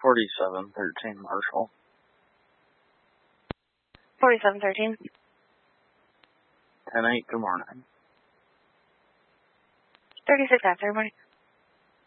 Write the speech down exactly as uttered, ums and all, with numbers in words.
forty-seven thirteen Marshall. forty-seven thirteen. ten eight, good morning. thirty-six after, good morning.